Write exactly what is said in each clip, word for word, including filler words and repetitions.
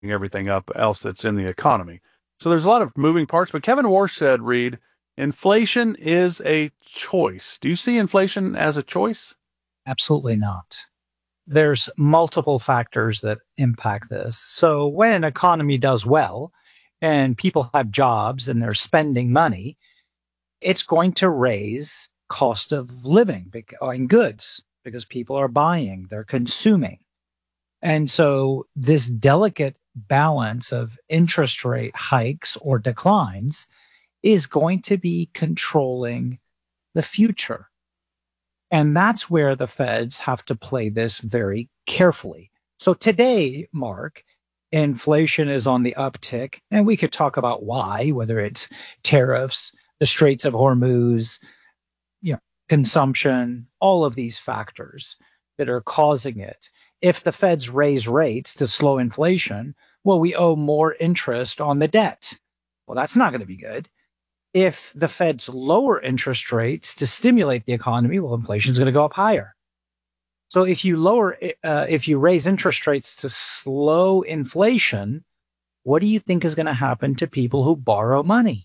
everything up else that's in the economy. So there's a lot of moving parts. But Kevin Warsh said, Reed, inflation is a choice. Do you see inflation as a choice? Absolutely not. There's multiple factors that impact this. So when an economy does well and people have jobs and they're spending money, it's going to raise cost of living in goods because people are buying, they're consuming. And so this delicate balance of interest rate hikes or declines is going to be controlling the future. And that's where the Feds have to play this very carefully. So today, Mark, inflation is on the uptick, and we could talk about why, whether it's tariffs, the Straits of Hormuz, you know, consumption, all of these factors that are causing it. If the Feds raise rates to slow inflation, well, we owe more interest on the debt. Well, that's not going to be good. If the Feds lower interest rates to stimulate the economy, well, inflation is going to go up higher. So if you lower, uh, if you raise interest rates to slow inflation, what do you think is going to happen to people who borrow money?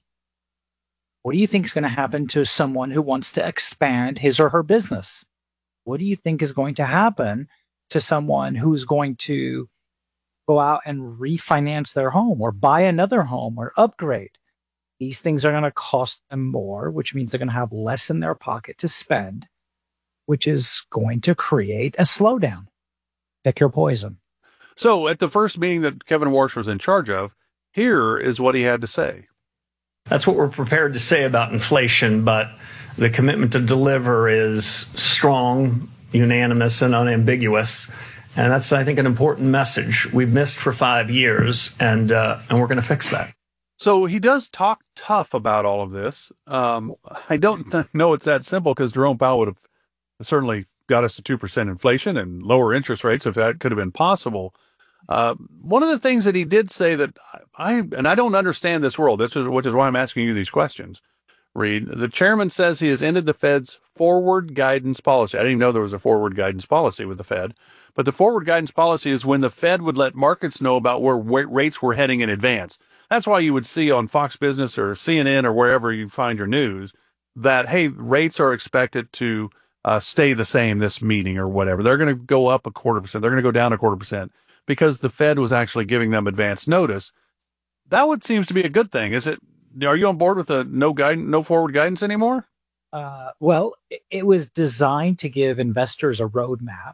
What do you think is going to happen to someone who wants to expand his or her business? What do you think is going to happen to someone who's going to go out and refinance their home or buy another home or upgrade? These things are going to cost them more, which means they're going to have less in their pocket to spend, which is going to create a slowdown. Pick your poison. So at the first meeting that Kevin Warsh was in charge of, here is what he had to say. That's what we're prepared to say about inflation, but the commitment to deliver is strong, unanimous, and unambiguous. And that's, I think, an important message. We've missed for five years, and uh, and we're going to fix that. So he does talk tough about all of this. Um, I don't th- know it's that simple, because Jerome Powell would have certainly got us to two percent inflation and lower interest rates if that could have been possible. Uh, one of the things that he did say that I, and I don't understand this world, this is, which is why I'm asking you these questions, Reed. The chairman says he has ended the Fed's forward guidance policy. I didn't even know there was a forward guidance policy with the Fed, but the forward guidance policy is when the Fed would let markets know about where rates were heading in advance. That's why you would see on Fox Business or C N N or wherever you find your news that, hey, rates are expected to uh, stay the same this meeting or whatever. They're going to go up a quarter percent. They're going to go down a quarter percent because the Fed was actually giving them advance notice. That would seems to be a good thing. Is it? Are you on board with the no guidance, no forward guidance anymore? Uh, well, it was designed to give investors a roadmap.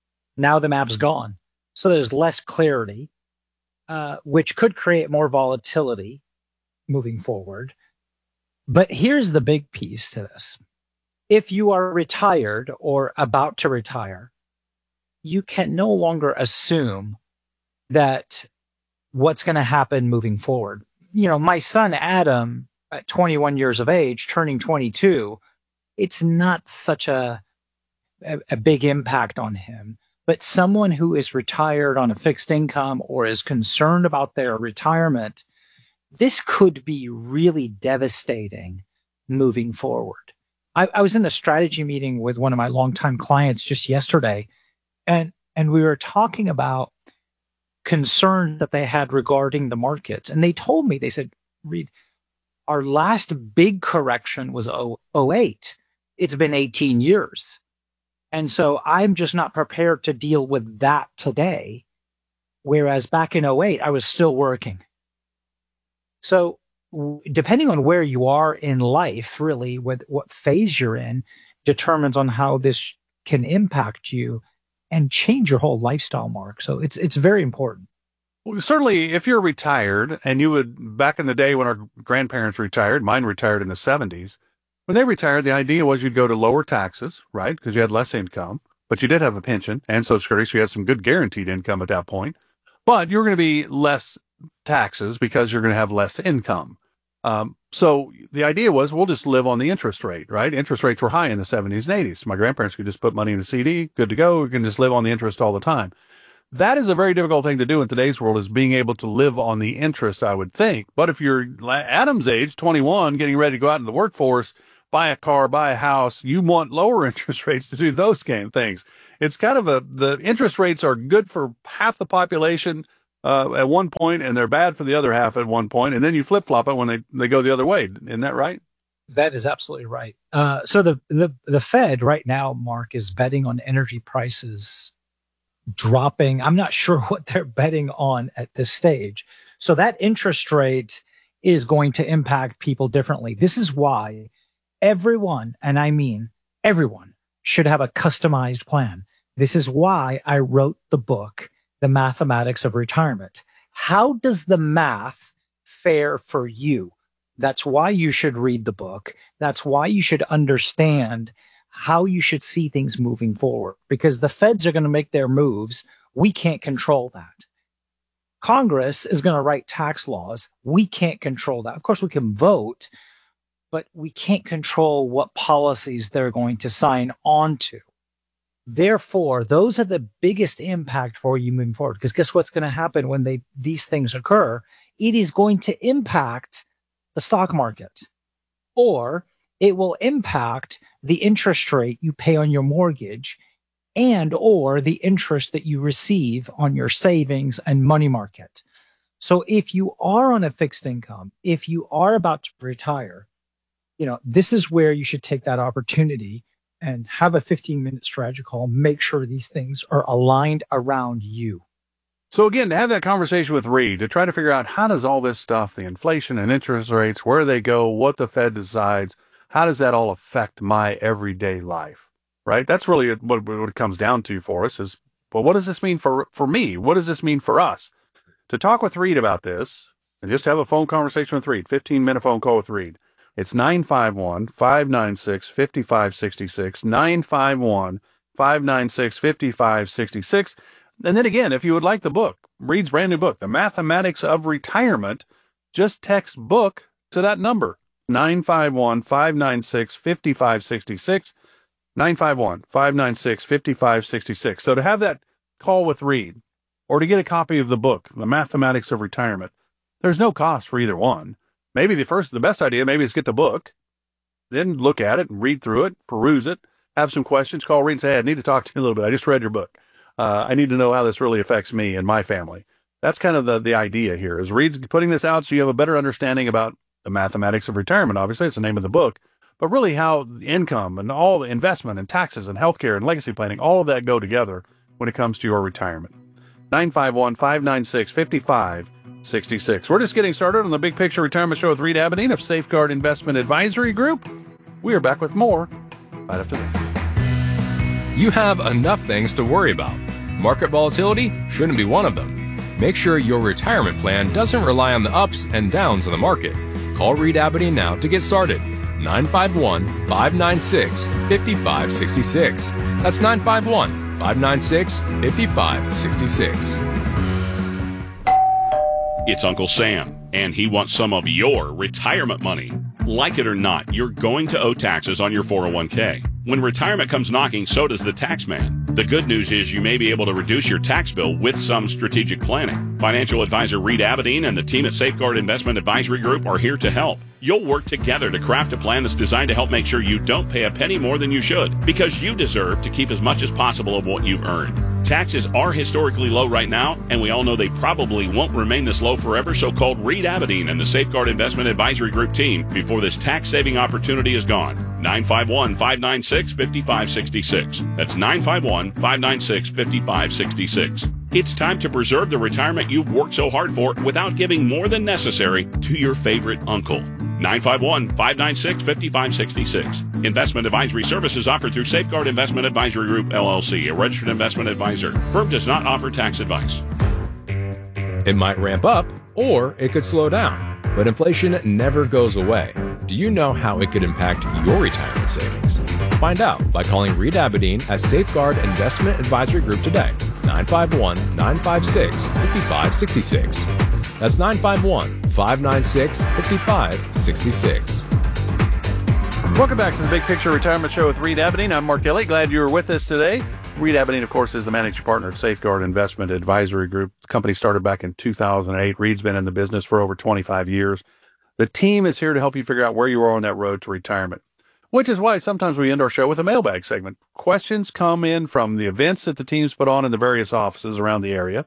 Now the map's gone. So there's less clarity. Uh, which could create more volatility moving forward. But here's the big piece to this. If you are retired or about to retire, you can no longer assume that what's going to happen moving forward. You know, my son, Adam, at twenty-one years of age, turning twenty-two, it's not such a, a, a big impact on him. But someone who is retired on a fixed income or is concerned about their retirement, this could be really devastating moving forward. I, I was in a strategy meeting with one of my longtime clients just yesterday, and, and we were talking about concern that they had regarding the markets. And they told me, they said, Reed, our last big correction was oh eight. It's been eighteen years. And so I'm just not prepared to deal with that today. Whereas back in oh eight, I was still working. So w- depending on where you are in life, really, with what phase you're in, determines on how this can impact you and change your whole lifestyle, Mark. So it's it's very important. Well, certainly, if you're retired, and you would, back in the day when our grandparents retired, mine retired in the seventies, when they retired, the idea was you'd go to lower taxes, right? Because you had less income, but you did have a pension and Social Security, so you had some good guaranteed income at that point. But you're going to be less taxes because you're going to have less income. Um, so the idea was we'll just live on the interest rate, right? Interest rates were high in the seventies and eighties. My grandparents could just put money in a C D, good to go. We can just live on the interest all the time. That is a very difficult thing to do in today's world, is being able to live on the interest, I would think. But if you're Adam's age, twenty-one, getting ready to go out in the workforce, buy a car, buy a house, you want lower interest rates to do those kind of things. It's kind of a, the interest rates are good for half the population, uh, at one point and they're bad for the other half at one point, and then you flip flop it when they, they go the other way. Isn't that right? That is absolutely right. Uh, so the, the the Fed right now, Mark, is betting on energy prices dropping. I'm not sure what they're betting on at this stage. So that interest rate is going to impact people differently. This is why everyone, and I mean everyone, should have a customized plan. This is why I wrote the book, The Mathematics of Retirement. How does the math fare for you? That's why you should read the book. That's why you should understand how you should see things moving forward, because the feds are going to make their moves. We can't control that. Congress is going to write tax laws. We can't control that. Of course, we can vote, but we can't control what policies they're going to sign on to. Therefore, those are the biggest impact for you moving forward, because guess what's going to happen when they these things occur? It is going to impact the stock market, or it will impact the interest rate you pay on your mortgage and or the interest that you receive on your savings and money market. So if you are on a fixed income, if you are about to retire, you know, this is where you should take that opportunity and have a fifteen minute strategy call. Make sure these things are aligned around you. So again, to have that conversation with Reed, to try to figure out how does all this stuff, the inflation and interest rates, where they go, what the Fed decides, how does that all affect my everyday life, right? That's really what, what it comes down to for us is, well, what does this mean for, for me? What does this mean for us? To talk with Reed about this and just have a phone conversation with Reed, fifteen minute phone call with Reed. It's nine five one, five nine six, five five six six, nine five one, five nine six, five five six six. And then again, if you would like the book, Reed's brand new book, The Mathematics of Retirement, just text book to that number, nine five one, five nine six, five five six six, nine five one, five nine six, five five six six. So to have that call with Reed, or to get a copy of the book, The Mathematics of Retirement, there's no cost for either one. Maybe the first, the best idea, maybe is get the book, then look at it and read through it, peruse it, have some questions, call Reed and say, hey, I need to talk to you a little bit. I just read your book. Uh, I need to know how this really affects me and my family. That's kind of the, the idea here, is Reed's putting this out so you have a better understanding about the mathematics of retirement. Obviously, it's the name of the book, but really how income and all the investment and taxes and healthcare and legacy planning, all of that go together when it comes to your retirement. nine five one, five nine six, five five six six. We're just getting started on the Big Picture Retirement Show with Reed Abedin of Safeguard Investment Advisory Group. We are back with more right after this. You have enough things to worry about. Market volatility shouldn't be one of them. Make sure your retirement plan doesn't rely on the ups and downs of the market. Call Reed Abedin now to get started. nine five one, five nine six, five five six six. That's nine five one, five nine six, five five six six. It's Uncle Sam, and he wants some of your retirement money. Like it or not, you're going to owe taxes on your four oh one k. When retirement comes knocking, so does the tax man. The good news is you may be able to reduce your tax bill with some strategic planning. Financial advisor Reed Abedin and the team at Safeguard Investment Advisory Group are here to help. You'll work together to craft a plan that's designed to help make sure you don't pay a penny more than you should, because you deserve to keep as much as possible of what you've earned. Taxes are historically low right now, and we all know they probably won't remain this low forever, so call Reed Abedin and the Safeguard Investment Advisory Group team before this tax-saving opportunity is gone. nine five one, five nine six, five five six six. That's nine five one, five nine six, five five six six. It's time to preserve the retirement you've worked so hard for without giving more than necessary to your favorite uncle. nine five one, five nine six, five five six six. Investment advisory services offered through Safeguard Investment Advisory Group, L L C, a registered investment advisor. Firm does not offer tax advice. It might ramp up, or it could slow down, but inflation never goes away. Do you know how it could impact your retirement savings? Find out by calling Reed Abedin at Safeguard Investment Advisory Group today. nine five one, nine five six, five five six six. That's nine five one, five nine six, five five six six. Welcome back to the Big Picture Retirement Show with Reed Abedin. I'm Mark Elliott. Glad you were with us today. Reed Abedin, of course, is the managing partner at Safeguard Investment Advisory Group. The company started back in two thousand eight. Reed's been in the business for over twenty-five years. The team is here to help you figure out where you are on that road to retirement, which is why sometimes we end our show with a mailbag segment. Questions come in from the events that the team's put on in the various offices around the area,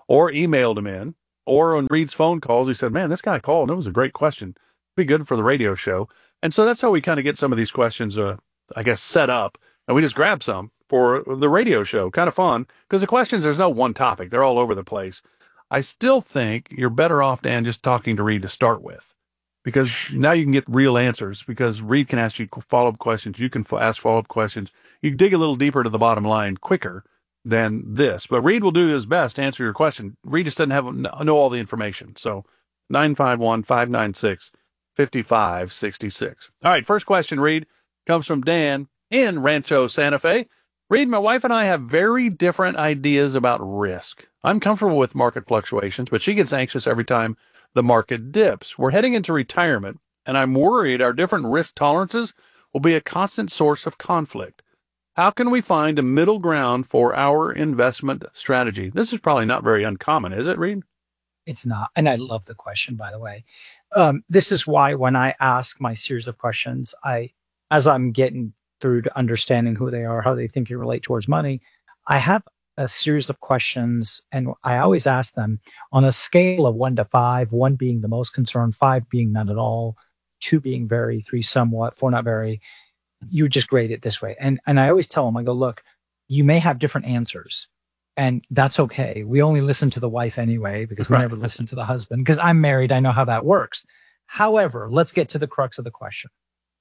or emailed them in, or on Reed's phone calls, he said, man, this guy called. It was a great question. Be good for the radio show. And so that's how we kind of get some of these questions, uh, I guess, set up. And we just grab some for the radio show. Kind of fun, because the questions, there's no one topic. They're all over the place. I still think you're better off, Dan, just talking to Reed to start with, because now you can get real answers, because Reed can ask you follow-up questions. You can f- ask follow-up questions. You can dig a little deeper to the bottom line quicker than this. But Reed will do his best to answer your question. Reed just doesn't have know all the information. So nine five one, five nine six, five five six six. All right, first question, Reed, comes from Dan in Rancho Santa Fe. Reed, my wife and I have very different ideas about risk. I'm comfortable with market fluctuations, but she gets anxious every time the market dips. We're heading into retirement, and I'm worried our different risk tolerances will be a constant source of conflict. How can we find a middle ground for our investment strategy? This is probably not very uncommon, is it, Reed? It's not. And I love the question, by the way. Um, this is why when I ask my series of questions, I, as I'm getting through to understanding who they are, how they think you relate towards money, I have a series of questions, and I always ask them on a scale of one to five, one being the most concerned, five being none at all, two being very, three somewhat, four not very. You just grade it this way. And and I always tell them, I go, look, you may have different answers, and that's okay. We only listen to the wife anyway, because we Right. never listen to the husband, because I'm married. I know how that works. However, let's get to the crux of the question.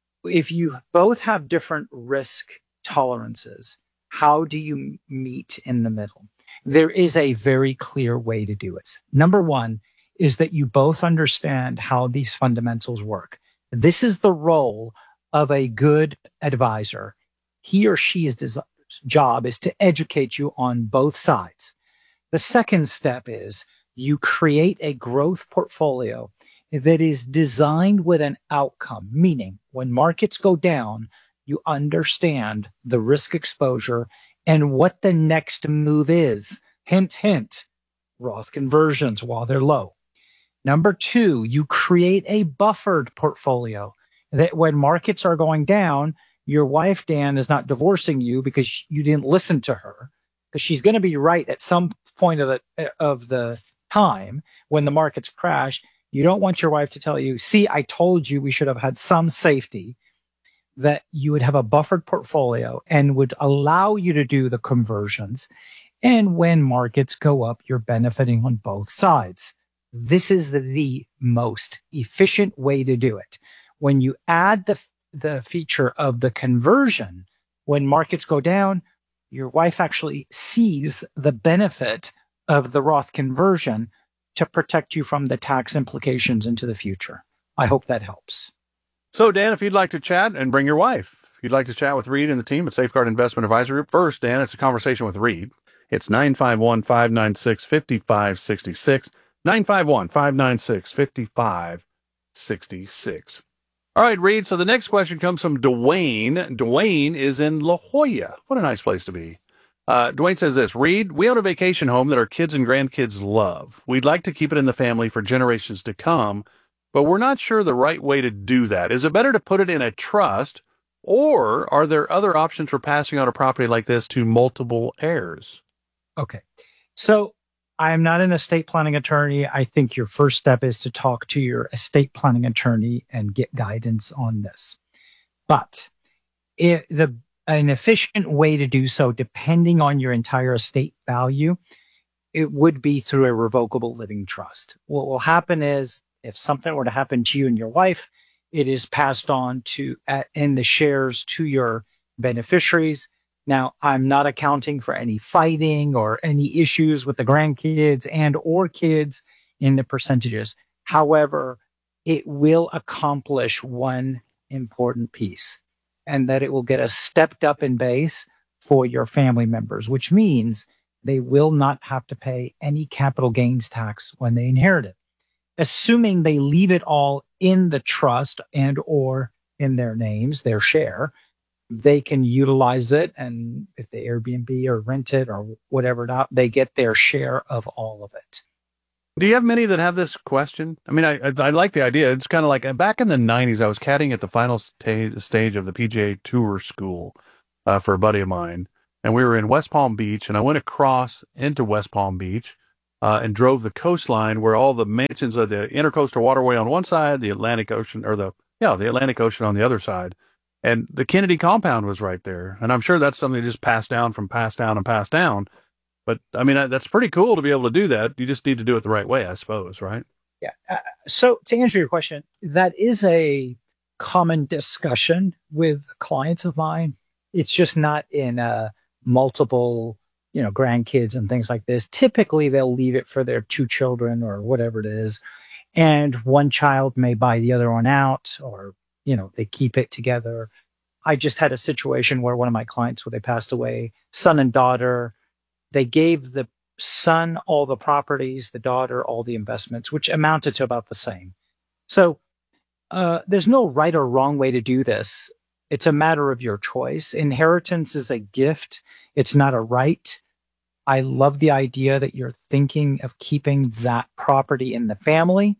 If you both have different risk tolerances, how do you meet in the middle? There is a very clear way to do it. Number one is that you both understand how these fundamentals work. This is the role of a good advisor. He or she's des- job is to educate you on both sides. The second step is you create a growth portfolio that is designed with an outcome, meaning when markets go down, you understand the risk exposure and what the next move is. Hint, hint, Roth conversions while they're low. Number two, you create a buffered portfolio that when markets are going down, your wife, Dan, is not divorcing you because you didn't listen to her, because she's going to be right at some point of the, of the time when the markets crash. You don't want your wife to tell you, see, I told you we should have had some safety. That you would have a buffered portfolio and would allow you to do the conversions. And when markets go up, you're benefiting on both sides. This is the, the most efficient way to do it. When you add the, the feature of the conversion, when markets go down, your wife actually sees the benefit of the Roth conversion to protect you from the tax implications into the future. I hope that helps. So, Dan, if you'd like to chat, and bring your wife, if you'd like to chat with Reed and the team at Safeguard Investment Advisory Group, first, Dan, it's a conversation with Reed. It's nine five one, five nine six, five five six six, nine five one, five nine six, five five six six. All right, Reed, so the next question comes from Dwayne. Dwayne is in La Jolla. What a nice place to be. Uh, Dwayne says this, Reed, we own a vacation home that our kids and grandkids love. We'd like to keep it in the family for generations to come, but we're not sure the right way to do that. Is it better to put it in a trust, or are there other options for passing on a property like this to multiple heirs? Okay. So I am not an estate planning attorney. I think your first step is to talk to your estate planning attorney and get guidance on this. But it, the an efficient way to do so, depending on your entire estate value, it would be through a revocable living trust. What will happen is, if something were to happen to you and your wife, it is passed on to uh, in the shares to your beneficiaries. Now, I'm not accounting for any fighting or any issues with the grandkids and or kids in the percentages. However, it will accomplish one important piece, and that it will get us stepped up in base for your family members, which means they will not have to pay any capital gains tax when they inherit it. Assuming they leave it all in the trust and or in their names, their share, they can utilize it. And if they Airbnb or rent it or whatever it out, they get their share of all of it. Do you have many that have this question? I mean, I I, I like the idea. It's kind of like back in the nineties, I was caddying at the final sta- stage of the P G A Tour School uh, for a buddy of mine. And we were in West Palm Beach, and I went across into West Palm Beach. uh, and drove the coastline where all the mansions of the Intercoastal Waterway on one side, the Atlantic Ocean, or the, yeah, the Atlantic Ocean on the other side. And the Kennedy compound was right there. And I'm sure that's something that just passed down from passed down and passed down. But I mean, that's pretty cool to be able to do that. You just need to do it the right way, I suppose, right? Yeah. Uh, so to answer your question, that is a common discussion with clients of mine. It's just not in uh, multiple, you know, grandkids and things like this. Typically, they'll leave it for their two children or whatever it is. And one child may buy the other one out, or, you know, they keep it together. I just had a situation where one of my clients, when they passed away, son and daughter, they gave the son all the properties, the daughter all the investments, which amounted to about the same. So uh, there's no right or wrong way to do this. It's a matter of your choice. Inheritance is a gift. It's not a right. I love the idea that you're thinking of keeping that property in the family.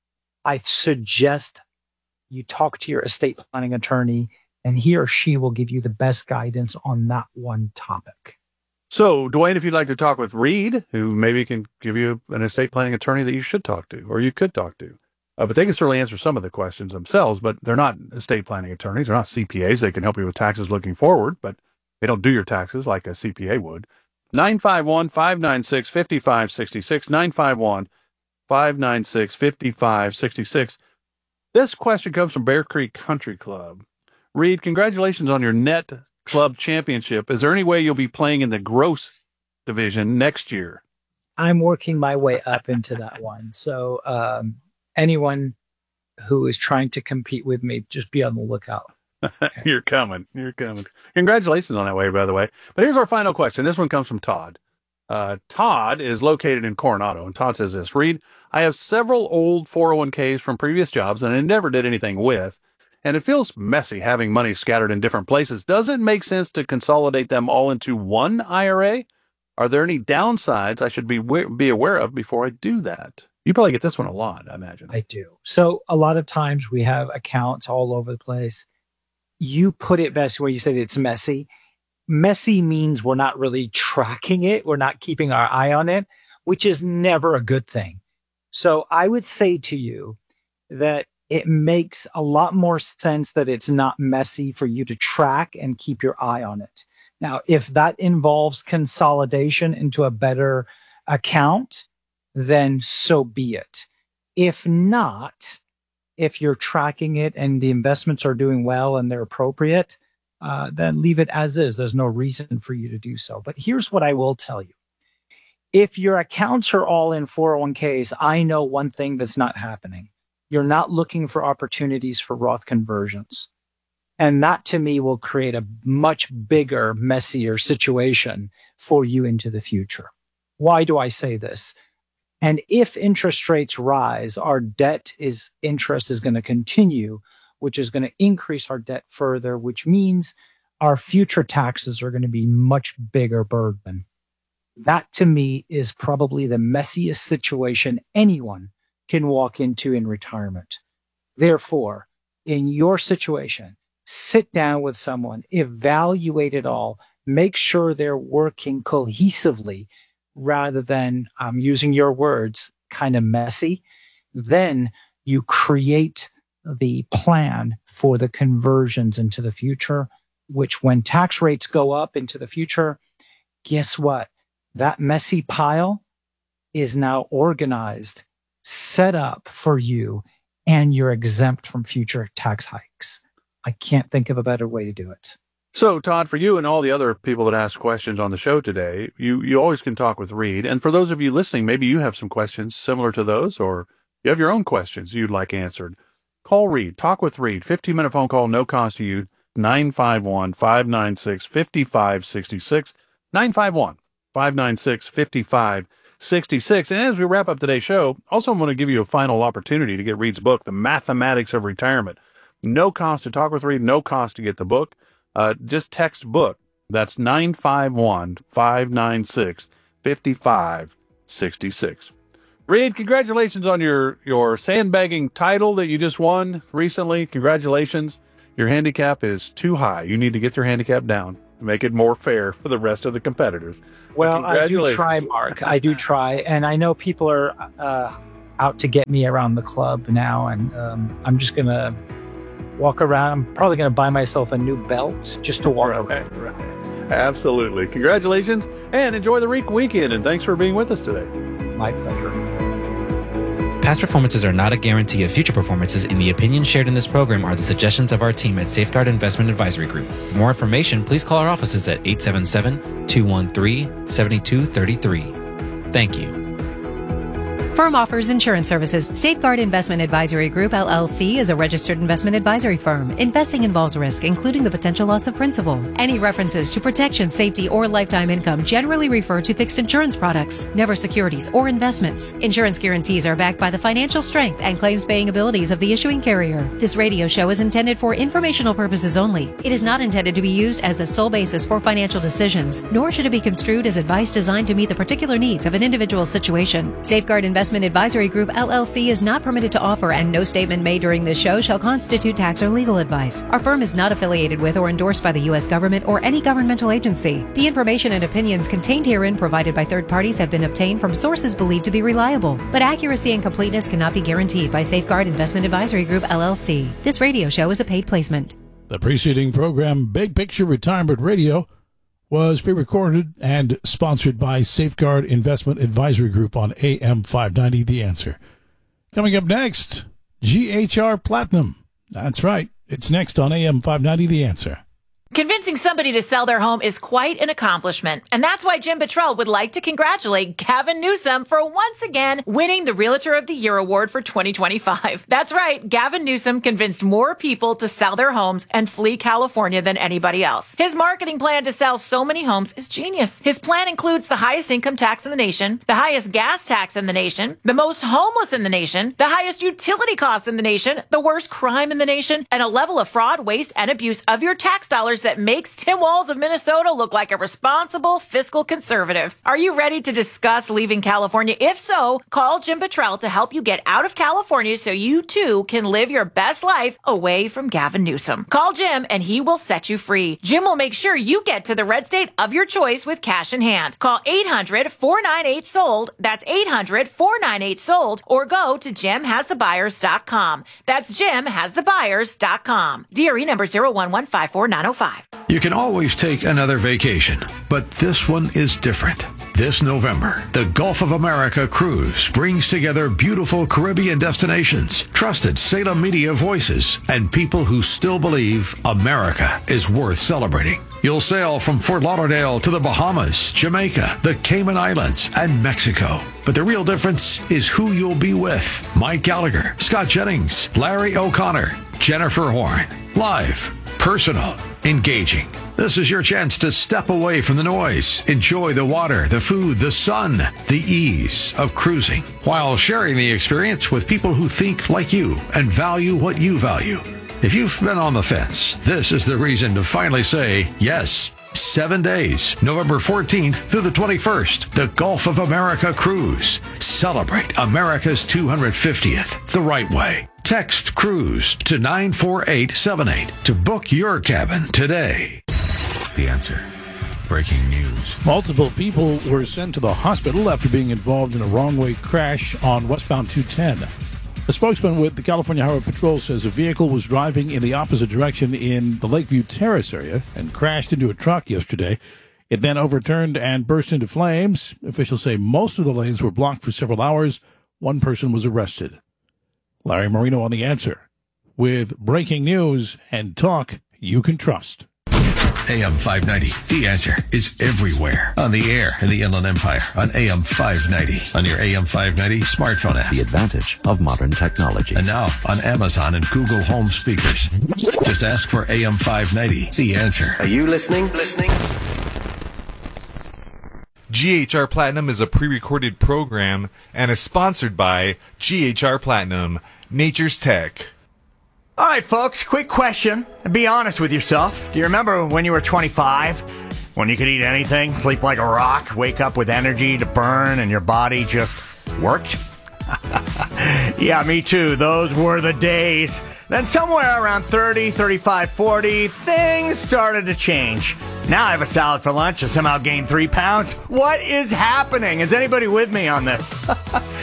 I suggest you talk to your estate planning attorney, and he or she will give you the best guidance on that one topic. So, Dwayne, if you'd like to talk with Reed, who maybe can give you an estate planning attorney that you should talk to, or you could talk to. Uh, but they can certainly answer some of the questions themselves, but they're not estate planning attorneys. They're not C P As. They can help you with taxes looking forward, but they don't do your taxes like a C P A would. nine five one, five nine six, five five six six, nine five one, five nine six, five five six six. This question comes from Bear Creek Country Club. Reed, congratulations on your net club championship. Is there any way you'll be playing in the gross division next year? I'm working my way up into that one. So um, anyone who is trying to compete with me, just be on the lookout. You're coming. You're coming. Congratulations on that way, by the way. But here's our final question. This one comes from Todd. Uh, Todd is located in Coronado, and Todd says this: Reed, I have several old four oh one k's from previous jobs that I never did anything with, and it feels messy having money scattered in different places. Does it make sense to consolidate them all into one I R A? Are there any downsides I should be be aware of before I do that? You probably get this one a lot, I imagine. I do. So a lot of times we have accounts all over the place. You put it best where you said it's messy. Messy means we're not really tracking it. We're not keeping our eye on it, which is never a good thing. So I would say to you that it makes a lot more sense that it's not messy for you to track and keep your eye on it. Now, if that involves consolidation into a better account, then so be it. If not, if you're tracking it and the investments are doing well and they're appropriate, uh, then leave it as is. There's no reason for you to do so. But here's what I will tell you. If your accounts are all in four oh one k's, I know one thing that's not happening. You're not looking for opportunities for Roth conversions. And that to me will create a much bigger, messier situation for you into the future. Why do I say this? And if interest rates rise, our debt is interest is going to continue, which is going to increase our debt further, which means our future taxes are going to be much bigger burden. That to me is probably the messiest situation anyone can walk into in retirement. Therefore, in your situation, sit down with someone, evaluate it all, make sure they're working cohesively rather than, I'm using your words, kind of messy. Then you create the plan for the conversions into the future, which when tax rates go up into the future, guess what? That messy pile is now organized, set up for you, and you're exempt from future tax hikes. I can't think of a better way to do it. So, Todd, for you and all the other people that ask questions on the show today, you, you always can talk with Reed. And for those of you listening, maybe you have some questions similar to those, or you have your own questions you'd like answered. Call Reed. Talk with Reed. fifteen-minute phone call, no cost to you. nine five one, five nine six, five five six six. nine five one, five nine six, five five six six. And as we wrap up today's show, also I want to give you a final opportunity to get Reed's book, The Mathematics of Retirement. No cost to talk with Reed, no cost to get the book. Uh, just text book. That's nine five one, five nine six, five five six six. Reed, congratulations on your, your sandbagging title that you just won recently. Congratulations. Your handicap is too high. You need to get your handicap down. make it more fair for the rest of the competitors. Well, I do try, Mark. I do try. And I know people are uh, out to get me around the club now. And um, I'm just going to walk around. I'm probably going to buy myself a new belt just to walk right, around. Right. Absolutely. Congratulations and enjoy the Reek weekend. And thanks for being with us today. My pleasure. Past performances are not a guarantee of future performances, and the opinions shared in this program are the suggestions of our team at Safeguard Investment Advisory Group. For more information, please call our offices at eight seven seven, two one three, seven two three three. Thank you. Firm offers insurance services. Safeguard Investment Advisory Group, L L C, is a registered investment advisory firm. Investing involves risk, including the potential loss of principal. Any references to protection, safety, or lifetime income generally refer to fixed insurance products, never securities or investments. Insurance guarantees are backed by the financial strength and claims-paying abilities of the issuing carrier. This radio show is intended for informational purposes only. It is not intended to be used as the sole basis for financial decisions, nor should it be construed as advice designed to meet the particular needs of an individual situation. Safeguard Investment Investment Advisory Group, L L C is not permitted to offer, and no statement made during this show shall constitute tax or legal advice. Our firm is not affiliated with or endorsed by the U S government or any governmental agency. The information and opinions contained herein provided by third parties have been obtained from sources believed to be reliable, but accuracy and completeness cannot be guaranteed by Safeguard Investment Advisory Group, L L C. This radio show is a paid placement. The preceding program, Big Picture Retirement Radio, was pre-recorded and sponsored by Safeguard Investment Advisory Group on A M five ninety, The Answer. Coming up next, G H R Platinum. That's right. It's next on A M five ninety, The Answer. Convincing somebody to sell their home is quite an accomplishment, and that's why Jim Buttrell would like to congratulate Gavin Newsom for once again winning the Realtor of the Year award for twenty twenty-five. That's right, Gavin Newsom convinced more people to sell their homes and flee California than anybody else. His marketing plan to sell so many homes is genius. His plan includes the highest income tax in the nation, the highest gas tax in the nation, the most homeless in the nation, the highest utility costs in the nation, the worst crime in the nation, and a level of fraud, waste, and abuse of your tax dollars that makes Tim Walz of Minnesota look like a responsible fiscal conservative. Are you ready to discuss leaving California? If so, call Jim Buttrell to help you get out of California so you too can live your best life away from Gavin Newsom. Call Jim and he will set you free. Jim will make sure you get to the red state of your choice with cash in hand. Call eight hundred, four nine eight, sold. That's eight hundred, four nine eight, sold. Or go to jim has the buyers dot com. That's jim has the buyers dot com. D R E number zero one one five four nine zero five. You can always take another vacation, but this one is different. This November, the Gulf of America Cruise brings together beautiful Caribbean destinations, trusted Salem media voices, and people who still believe America is worth celebrating. You'll sail from Fort Lauderdale to the Bahamas, Jamaica, the Cayman Islands, and Mexico. But the real difference is who you'll be with. Mike Gallagher, Scott Jennings, Larry O'Connor, Jennifer Horn. Live, personal, engaging. This is your chance to step away from the noise, enjoy the water, the food, the sun, the ease of cruising, while sharing the experience with people who think like you and value what you value. If you've been on the fence, this is the reason to finally say yes. Seven days, November fourteenth through the twenty-first, the Gulf of America Cruise. Celebrate America's two hundred fiftieth the right way. Text CRUISE to nine four eight seven eight to book your cabin today. The Answer. Breaking news. Multiple people were sent to the hospital after being involved in a wrong-way crash on westbound two ten. A spokesman with the California Highway Patrol says a vehicle was driving in the opposite direction in the Lakeview Terrace area and crashed into a truck yesterday. It then overturned and burst into flames. Officials say most of the lanes were blocked for several hours. One person was arrested. Larry Marino on The Answer with breaking news and talk you can trust. A M five ninety, The Answer, is everywhere. On the air in the Inland Empire, on A M five ninety, on your A M five ninety smartphone app. The advantage of modern technology. And now on Amazon and Google Home speakers. Just ask for A M five ninety, The Answer. Are you listening? Listening? G H R Platinum is a pre-recorded program and is sponsored by G H R Platinum, Nature's Tech. All right, folks, quick question. Be honest with yourself. Do you remember when you were twenty-five? When you could eat anything, sleep like a rock, wake up with energy to burn, and your body just worked? Yeah, me too. Those were the days. Then somewhere around thirty, thirty-five, forty, things started to change. Now I have a salad for lunch and somehow gained three pounds. What is happening? Is anybody with me on this? uh,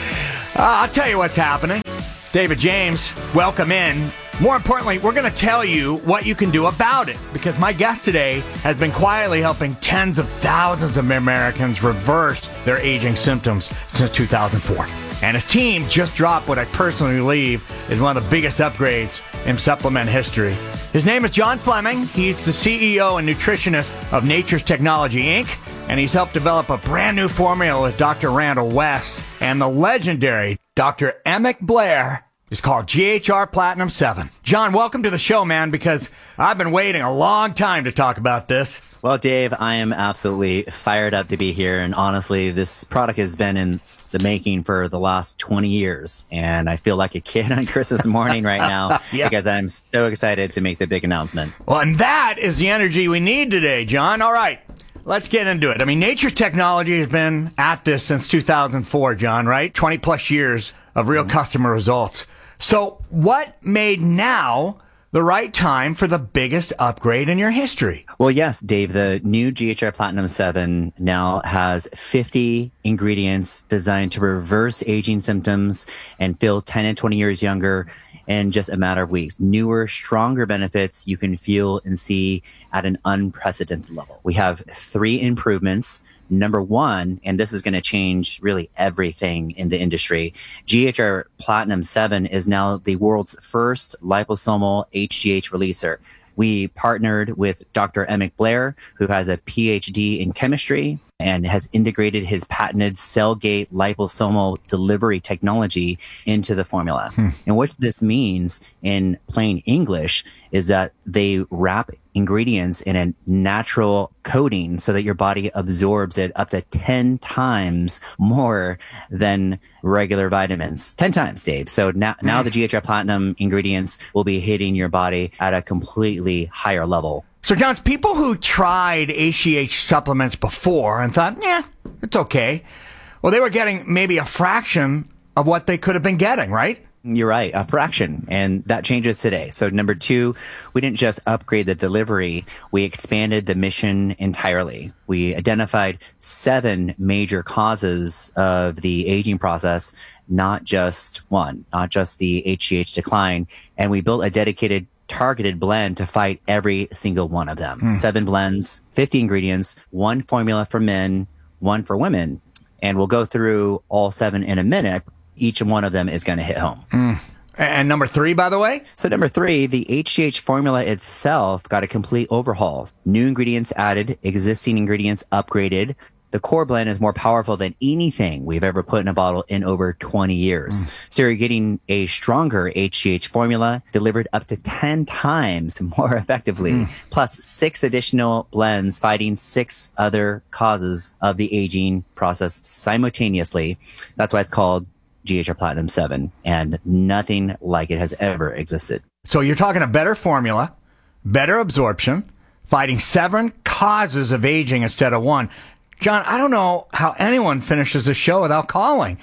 I'll tell you what's happening. David James, welcome in. More importantly, we're going to tell you what you can do about it, because my guest today has been quietly helping tens of thousands of Americans reverse their aging symptoms since two thousand four. And his team just dropped what I personally believe is one of the biggest upgrades in supplement history. His name is John Fleming. He's the C E O and nutritionist of Nature's Technology, Incorporated, and he's helped develop a brand new formula with Doctor Randall West and the legendary Doctor Emick Blair. It's called G H R Platinum seven. John, welcome to the show, man, because I've been waiting a long time to talk about this. Well, Dave, I am absolutely fired up to be here. And honestly, this product has been in the making for the last twenty years. And I feel like a kid on Christmas morning right now yeah. because I'm so excited to make the big announcement. Well, and that is the energy we need today, John. All right, let's get into it. I mean, Nature's Technology has been at this since two thousand four, John, right? twenty plus years of real mm-hmm. customer results. So what made now the right time for the biggest upgrade in your history? Well, yes, Dave, the new G H R Platinum seven now has fifty ingredients designed to reverse aging symptoms and feel ten and twenty years younger in just a matter of weeks. Newer, stronger benefits you can feel and see at an unprecedented level. We have three improvements. Number one, and this is going to change really everything in the industry, G H R Platinum seven is now the world's first liposomal H G H releaser. We partnered with Doctor Emick Blair, who has a P H D in chemistry and has integrated his patented cell-gate liposomal delivery technology into the formula. Hmm. And what this means in plain English is that they wrap ingredients in a natural coating so that your body absorbs it up to ten times more than regular vitamins. ten times, Dave. So now, now the G H R Platinum ingredients will be hitting your body at a completely higher level. So, John, people who tried H G H supplements before and thought, yeah, it's okay, well, they were getting maybe a fraction of what they could have been getting, right? You're right, a fraction, and that changes today. So number two, we didn't just upgrade the delivery, we expanded the mission entirely. We identified seven major causes of the aging process, not just one, not just the H G H decline, and we built a dedicated targeted blend to fight every single one of them. Hmm. Seven blends, fifty ingredients, one formula for men, one for women. And we'll go through all seven in a minute. Each one of them is going to hit home. Mm. And number three, by the way? So number three, the H G H formula itself got a complete overhaul. New ingredients added, existing ingredients upgraded. The core blend is more powerful than anything we've ever put in a bottle in over twenty years. Mm. So you're getting a stronger H G H formula delivered up to ten times more effectively, mm. plus six additional blends fighting six other causes of the aging process simultaneously. That's why it's called G H R Platinum seven, and nothing like it has ever existed. So you're talking a better formula, better absorption, fighting seven causes of aging instead of one. John, I don't know how anyone finishes a show without calling.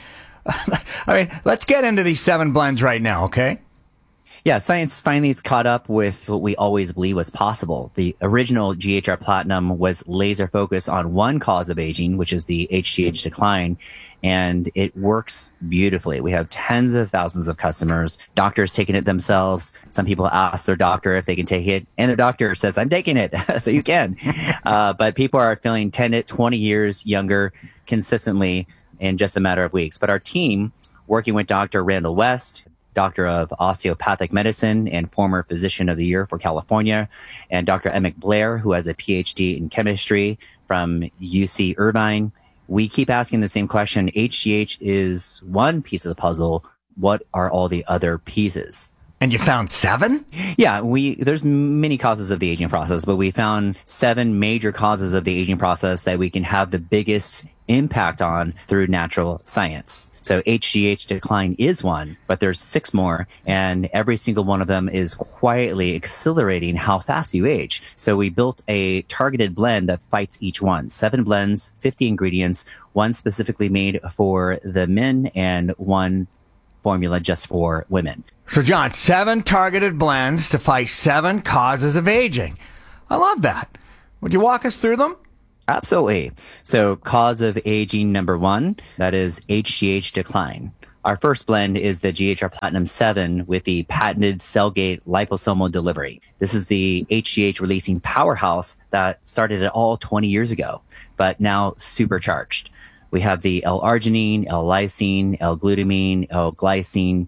I mean, let's get into these seven blends right now, okay? Yeah, science finally has caught up with what we always believed was possible. The original G H R Platinum was laser focused on one cause of aging, which is the H G H decline, and it works beautifully. We have tens of thousands of customers, doctors taking it themselves. Some people ask their doctor if they can take it, and their doctor says, I'm taking it, so you can. uh, but people are feeling ten to twenty years younger consistently in just a matter of weeks. But our team, working with Doctor Randall West, Doctor of Osteopathic Medicine and former Physician of the Year for California, and Doctor Emick Blair, who has a P H D in chemistry from U C Irvine. We keep asking the same question. H G H is one piece of the puzzle. What are all the other pieces? And you found seven? Yeah, we there's many causes of the aging process, but we found seven major causes of the aging process that we can have the biggest impact on through natural science. So H G H decline is one, but there's six more, and every single one of them is quietly accelerating how fast you age. So we built a targeted blend that fights each one. Seven blends, fifty ingredients, one specifically made for the men and one formula just for women. So, John, seven targeted blends to fight seven causes of aging. I love that. Would you walk us through them? Absolutely. So cause of aging number one, that is H G H decline. Our first blend is the G H R Platinum seven with the patented Cellgate liposomal delivery. This is the H G H releasing powerhouse that started it all twenty years ago, but now supercharged. We have the L-arginine, L-lysine, L-glutamine, L-glycine,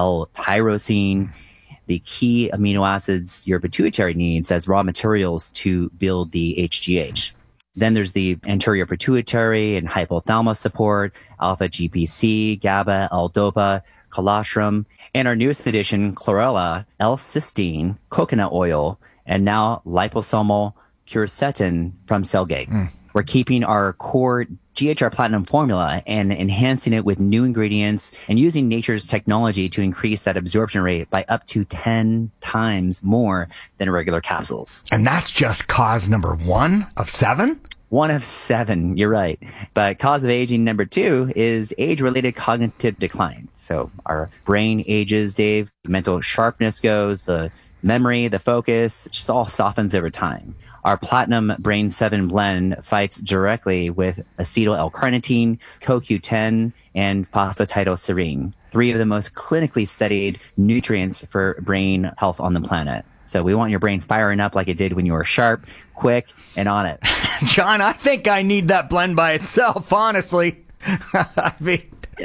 L-tyrosine, the key amino acids your pituitary needs as raw materials to build the H G H. Then there's the anterior pituitary and hypothalamus support, alpha G P C, GABA, L-dopa, colostrum, and our newest addition, chlorella, L-cysteine, coconut oil, and now liposomal quercetin from Cellgate. Mm. We're keeping our core G H R Platinum formula and enhancing it with new ingredients and using nature's technology to increase that absorption rate by up to ten times more than regular capsules. And that's just cause number one of seven? One of seven, you're right. But cause of aging number two is age-related cognitive decline. So our brain ages, Dave, mental sharpness goes, the memory, the focus, it just all softens over time. Our Platinum Brain seven blend fights directly with acetyl L-carnitine, C O Q ten, and phosphatidylserine, three of the most clinically studied nutrients for brain health on the planet. So we want your brain firing up like it did when you were sharp, quick, and on it. John, I think I need that blend by itself, honestly. I mean,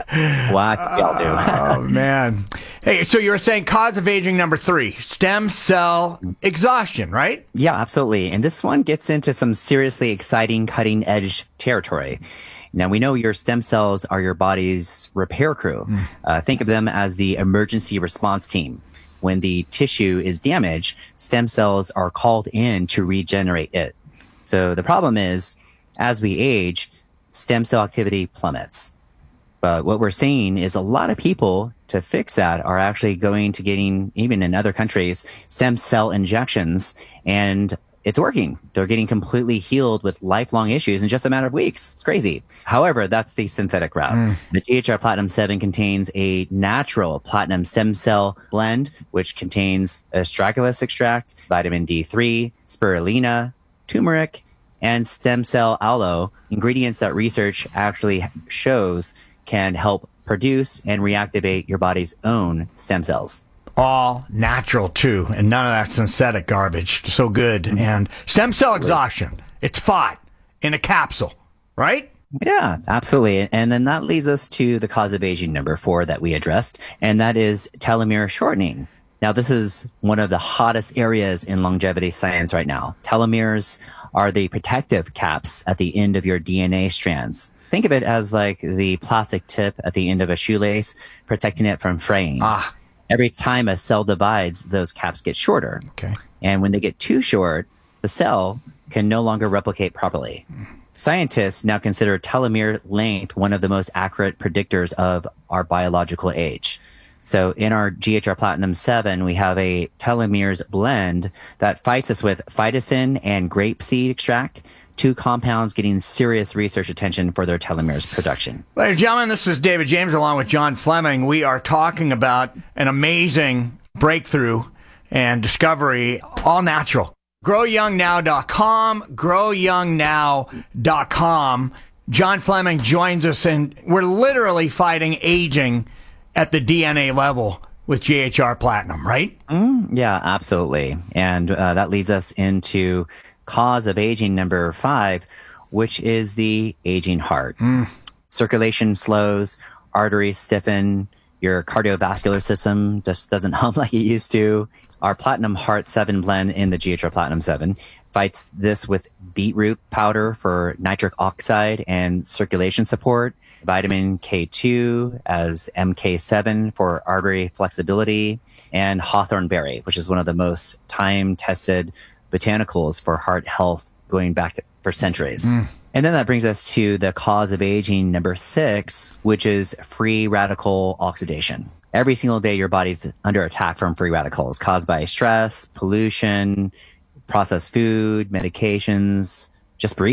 what y'all do? Oh, man. Hey, so you were saying cause of aging number three, stem cell exhaustion, right? Yeah, absolutely. And this one gets into some seriously exciting cutting edge territory. Now, we know your stem cells are your body's repair crew. Mm. Uh, think of them as the emergency response team. When the tissue is damaged, stem cells are called in to regenerate it. So the problem is, as we age, stem cell activity plummets. But what we're seeing is a lot of people, to fix that, are actually going to getting, even in other countries, stem cell injections, and it's working. They're getting completely healed with lifelong issues in just a matter of weeks. It's crazy. However, that's the synthetic route. Mm. The G H R Platinum seven contains a natural platinum stem cell blend, which contains astragalus extract, vitamin D three, spirulina, turmeric, and stem cell aloe, ingredients that research actually shows can help produce and reactivate your body's own stem cells. All natural, too, and none of that synthetic garbage. So good. Mm-hmm. And stem cell exhaustion, it's fought in a capsule, right? Yeah, absolutely. And then that leads us to the cause of aging number four that we addressed, and that is telomere shortening. Now, this is one of the hottest areas in longevity science right now. Telomeres are the protective caps at the end of your D N A strands. Think of it as like the plastic tip at the end of a shoelace, protecting it from fraying. Ah. Every time a cell divides, those caps get shorter. Okay. And when they get too short, the cell can no longer replicate properly. Mm. Scientists now consider telomere length one of the most accurate predictors of our biological age. So in our G H R Platinum seven, we have a telomeres blend that fights us with phytosine and grapeseed extract, two compounds getting serious research attention for their telomeres production. Ladies and gentlemen, this is David James along with John Fleming. We are talking about an amazing breakthrough and discovery, all natural. grow young now dot com, grow young now dot com. John Fleming joins us, and we're literally fighting aging at the D N A level with G H R Platinum, right? Mm, yeah, absolutely. And uh, that leads us into cause of aging number five, which is the aging heart. Mm. Circulation slows, arteries stiffen, your cardiovascular system just doesn't hum like it used to. Our Platinum Heart seven blend in the G H R Platinum seven fights this with beetroot powder for nitric oxide and circulation support, vitamin K two as M K seven for artery flexibility, and hawthorn berry, which is one of the most time-tested botanicals for heart health going back to, for centuries. Mm. And then that brings us to the cause of aging number six, which is free radical oxidation. Every single day, your body's under attack from free radicals caused by stress, pollution, processed food, medications, just breathing.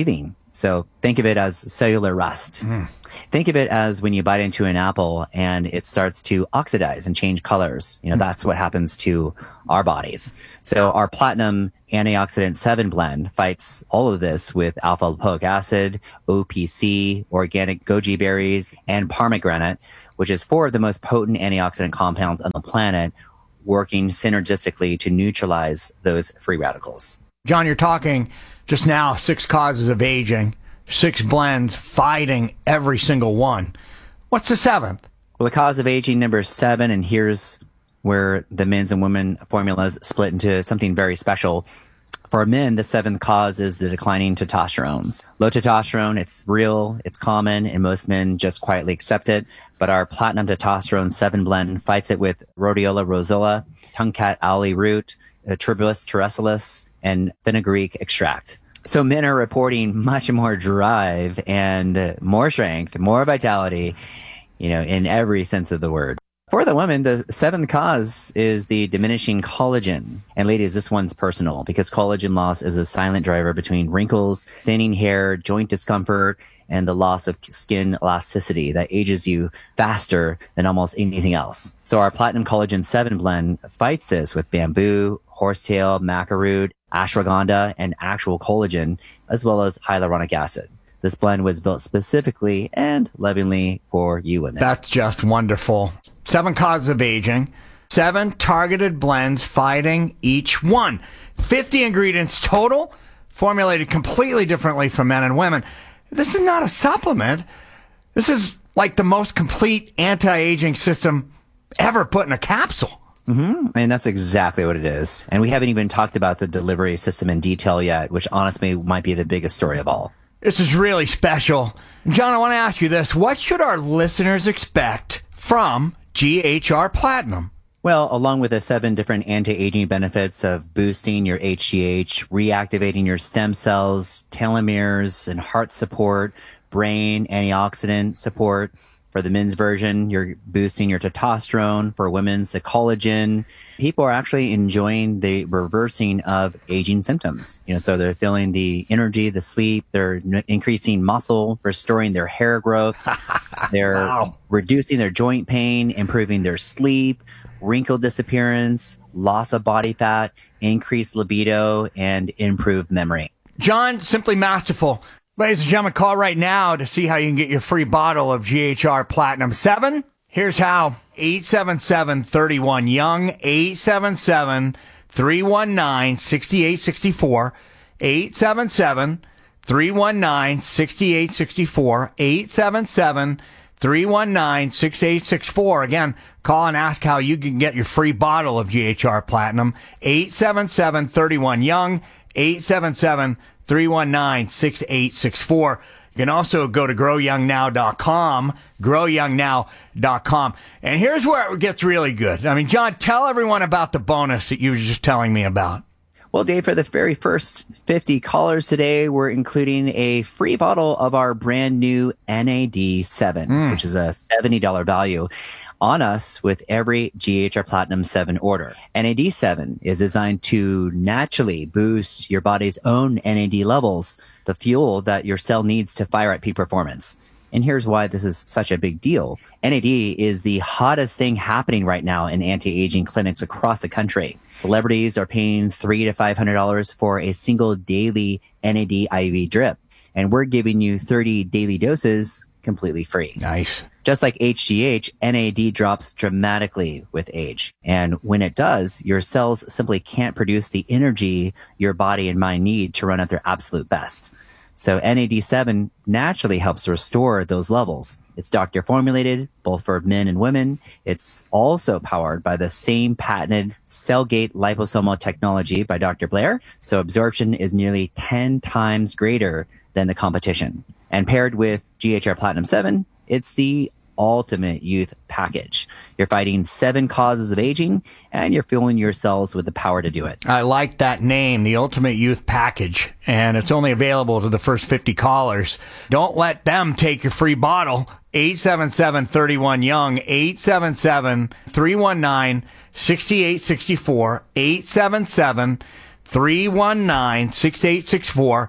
So think of it as cellular rust. Mm. Think of it as when you bite into an apple and it starts to oxidize and change colors. You know, mm. that's what happens to our bodies. So our Platinum Antioxidant seven blend fights all of this with alpha lipoic acid, O P C, organic goji berries, and pomegranate, which is four of the most potent antioxidant compounds on the planet, working synergistically to neutralize those free radicals. John, you're talking just now six causes of aging, six blends fighting every single one. What's the seventh? Well, the cause of aging number seven, and here's where the men's and women formulas split into something very special. For men, the seventh cause is the declining testosterone. Low testosterone, it's real, it's common, and most men just quietly accept it. But our Platinum Testosterone seven blend fights it with Rhodiola rosola, Tungcat aloe root, Tribulus terrestilis, and fenugreek extract. So men are reporting much more drive and more strength, more vitality, you know, in every sense of the word. For the women, the seventh cause is the diminishing collagen. And ladies, this one's personal because collagen loss is a silent driver between wrinkles, thinning hair, joint discomfort, and the loss of skin elasticity that ages you faster than almost anything else. So our Platinum Collagen seven blend fights this with bamboo, horsetail, maca root, ashwagandha, and actual collagen, as well as hyaluronic acid. This blend was built specifically and lovingly for you women. That's just wonderful. Seven causes of aging, seven targeted blends fighting each one. fifty ingredients total, formulated completely differently for men and women. This is not a supplement. This is like the most complete anti-aging system ever put in a capsule. Mm-hmm. And that's exactly what it is. And we haven't even talked about the delivery system in detail yet, which honestly might be the biggest story of all. This is really special. John, I want to ask you this. What should our listeners expect from G H R Platinum? Well, along with the seven different anti-aging benefits of boosting your H G H, reactivating your stem cells, telomeres, and heart support, brain antioxidant support. For the men's version, you're boosting your testosterone. For women's, the collagen. People are actually enjoying the reversing of aging symptoms. You know, so they're feeling the energy, the sleep. They're n- increasing muscle, restoring their hair growth. They're wow. reducing their joint pain, improving their sleep, wrinkle disappearance, loss of body fat, increased libido, and improved memory. John, simply masterful. Ladies and gentlemen, call right now to see how you can get your free bottle of G H R Platinum seven. Here's how. eight seven seven, three one, young, eight seven seven, three one nine, six eight six four, eight seven seven, three one nine, six eight six four, eight seven seven, three one nine, six eight six four. Again, call and ask how you can get your free bottle of G H R Platinum. eight seven seven, three one, young, eight seven seven, three one nine, six eight six four. You can also go to grow young now dot com, grow young now dot com. And here's where it gets really good. I mean, John, tell everyone about the bonus that you were just telling me about. Well, Dave, for the very first fifty callers today, we're including a free bottle of our brand new N A D seven, mm. which is a seventy dollars value on us with every G H R Platinum seven order. N A D seven is designed to naturally boost your body's own N A D levels, the fuel that your cell needs to fire at peak performance. And here's why this is such a big deal. N A D is the hottest thing happening right now in anti-aging clinics across the country. Celebrities are paying three to five hundred dollars for a single daily N A D I V drip, and we're giving you thirty daily doses completely free. Nice. Just like H G H, N A D drops dramatically with age. And when it does, your cells simply can't produce the energy your body and mind need to run at their absolute best. So N A D seven naturally helps restore those levels. It's doctor formulated, both for men and women. It's also powered by the same patented Cellgate liposomal technology by Doctor Blair. So absorption is nearly ten times greater than the competition. And paired with G H R Platinum seven, it's the ultimate youth package. You're fighting seven causes of aging, and you're fueling your cells with the power to do it. I like that name, the Ultimate Youth Package, and it's only available to the first fifty callers. Don't let them take your free bottle. eight seven seven, three one, young, eight seven seven, three one nine, six eight six four, eight seven seven, three one nine, six eight six four.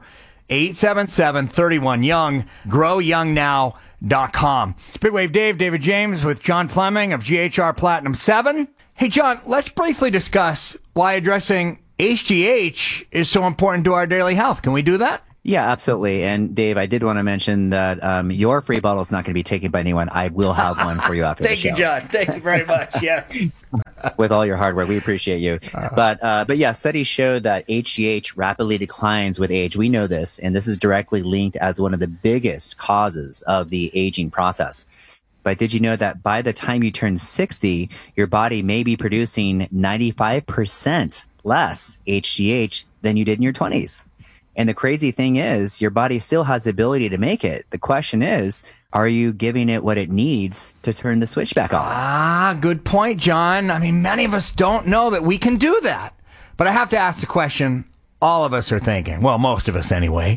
eight seven seven, three one, young, grow young now dot com. Speedwave Dave, David James with John Fleming of G H R Platinum seven. Hey, John, let's briefly discuss why addressing H G H is so important to our daily health. Can we do that? Yeah, absolutely. And Dave, I did want to mention that um, your free bottle is not going to be taken by anyone. I will have one for you after the show. Thank you, John. Thank you very much. Yeah. With all your hard work, we appreciate you. Uh, but uh, but yeah, studies show that H G H rapidly declines with age. We know this, and this is directly linked as one of the biggest causes of the aging process. But did you know that by the time you turn sixty, your body may be producing ninety-five percent less H G H than you did in your twenties? And the crazy thing is, your body still has the ability to make it. The question is, are you giving it what it needs to turn the switch back on? Ah, good point, John. I mean, many of us don't know that we can do that. But I have to ask the question all of us are thinking. Well, most of us anyway.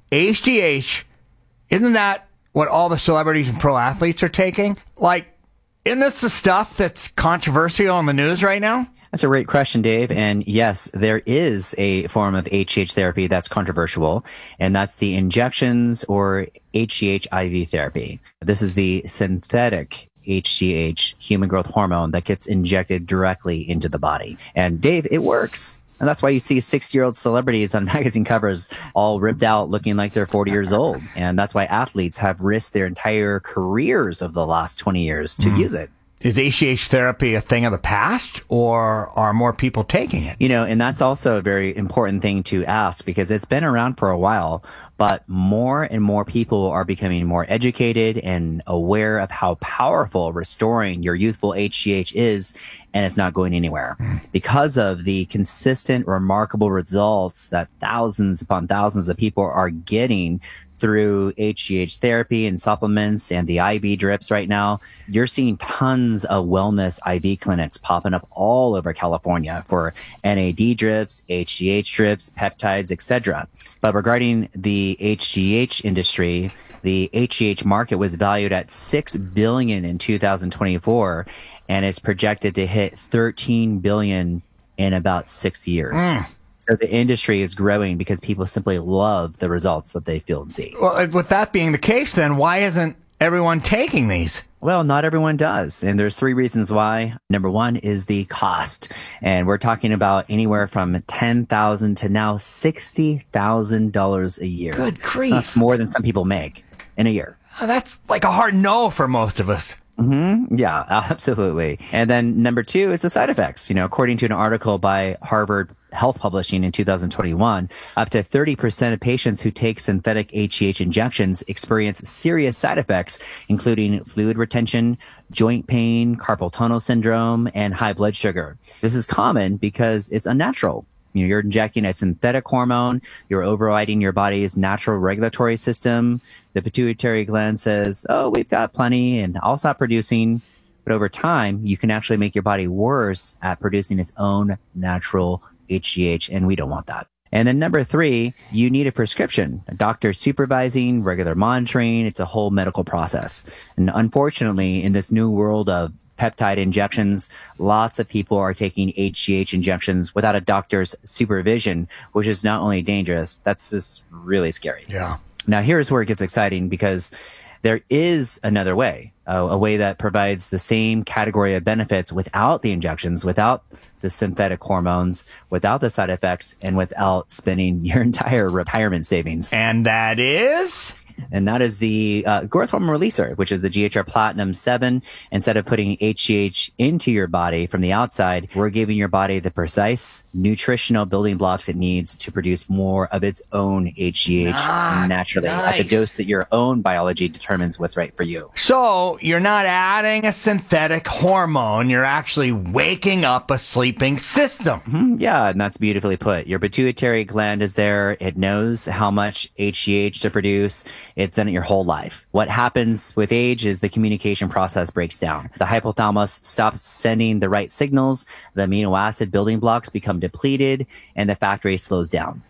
H G H, isn't that what all the celebrities and pro athletes are taking? Like, isn't this the stuff that's controversial in the news right now? That's a great question, Dave. And yes, there is a form of H G H therapy that's controversial, and that's the injections or H G H I V therapy. This is the synthetic H G H, human growth hormone, that gets injected directly into the body. And Dave, it works. And that's why you see sixty-year-old celebrities on magazine covers all ripped out looking like they're forty years old. And that's why athletes have risked their entire careers of the last twenty years to mm. use it. Is H G H therapy a thing of the past, or are more people taking it? You know, and that's also a very important thing to ask, because it's been around for a while, but more and more people are becoming more educated and aware of how powerful restoring your youthful H G H is, and it's not going anywhere. Because of the consistent, remarkable results that thousands upon thousands of people are getting through H G H therapy and supplements and the I V drips right now, you're seeing tons of wellness I V clinics popping up all over California for N A D drips, H G H drips, peptides, et cetera. But regarding the H G H industry, the H G H market was valued at six billion dollars in two thousand twenty-four, and is projected to hit thirteen billion dollars in about six years. Mm. So the industry is growing because people simply love the results that they feel and see. Well, with that being the case, then why isn't everyone taking these? Well, not everyone does. And there's three reasons why. Number one is the cost. And we're talking about anywhere from ten thousand dollars to now sixty thousand dollars a year. Good grief. That's more than some people make in a year. That's like a hard no for most of us. Mm-hmm. Yeah, absolutely. And then number two is the side effects. You know, according to an article by Harvard Health Publishing in two thousand twenty-one, up to thirty percent of patients who take synthetic H G H injections experience serious side effects, including fluid retention, joint pain, carpal tunnel syndrome, and high blood sugar. This is common because it's unnatural. You know, you're injecting a synthetic hormone, you're overriding your body's natural regulatory system. The pituitary gland says, oh, we've got plenty, and I'll stop producing. But over time, you can actually make your body worse at producing its own natural H G H, and we don't want that. And then number three, you need a prescription, a doctor supervising, regular monitoring. It's a whole medical process. And unfortunately, in this new world of peptide injections, lots of people are taking H G H injections without a doctor's supervision, which is not only dangerous, that's just really scary. Yeah. Now, here's where it gets exciting, because there is another way, uh, a way that provides the same category of benefits without the injections, without the synthetic hormones, without the side effects, and without spending your entire retirement savings. And that is? And that is the uh, growth hormone releaser, which is the G H R Platinum seven. Instead of putting H G H into your body from the outside, we're giving your body the precise nutritional building blocks it needs to produce more of its own H G H ah, naturally nice. At the dose that your own biology determines what's right for you. So you're not adding a synthetic hormone. You're actually waking up a sleeping system. Mm-hmm. Yeah, and that's beautifully put. Your pituitary gland is there. It knows how much H G H to produce. It's done it your whole life. What happens with age is the communication process breaks down. The hypothalamus stops sending the right signals, the amino acid building blocks become depleted, and the factory slows down.